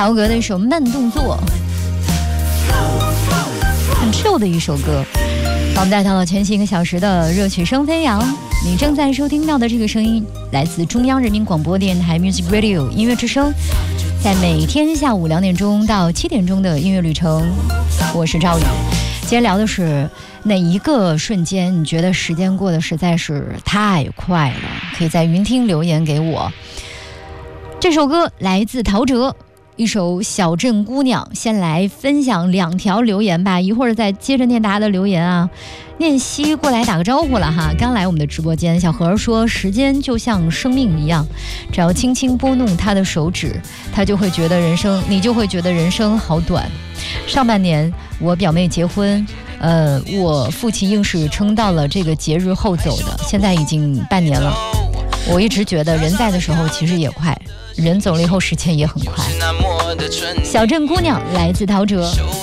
曹格的一首慢动作，很 chill 的一首歌，把我们带到了前期1个小时的热曲声飞扬。你正在收听到的这个声音来自中央人民广播电台 Music Radio 音乐之声，在每天下午2点钟到7点钟的音乐旅程，我是赵宇。今天聊的是哪一个瞬间你觉得时间过得实在是太快了，可以在云听留言给我。这首歌来自陶喆，一首小镇姑娘。先来分享2条留言吧，一会儿再接着念大家的留言啊。念希过来打个招呼了哈，刚来我们的直播间。小何说，时间就像生命一样，只要轻轻拨弄他的手指，你就会觉得人生好短。上半年我表妹结婚，我父亲硬是撑到了这个节日后走的，现在已经半年了。我一直觉得人在的时候其实也快，人走了以后时间也很快。小镇姑娘来自陶喆。